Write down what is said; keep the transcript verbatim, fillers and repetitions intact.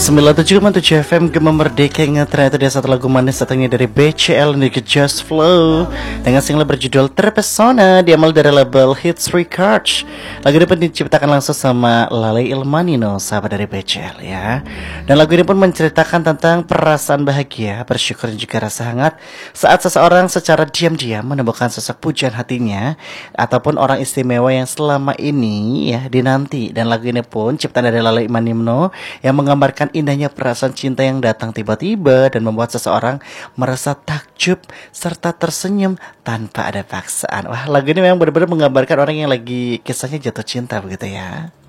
sembilan puluh tujuh koma tujuh F M Gema Merdeka. Ingat, ternyata dia satu lagu manis datangnya dari B C L Nigga Just Flow dengan single berjudul Terpesona, diambil dari label Hits Records. Lagu ini pun diciptakan langsung sama Lale Ilmanino, sahabat dari B C L ya. Dan lagu ini pun menceritakan tentang perasaan bahagia, bersyukur dan juga rasa hangat saat seseorang secara diam-diam menemukan sosok pujian hatinya ataupun orang istimewa yang selama ini ya dinanti. Dan lagu ini pun ciptaan dari Lale Ilmanino yang menggambarkan indahnya perasaan cinta yang datang tiba-tiba dan membuat seseorang merasa takjub serta tersenyum tanpa ada paksaan. Wah, lagu ini memang benar-benar menggambarkan orang yang lagi kisahnya jatuh cinta begitu ya.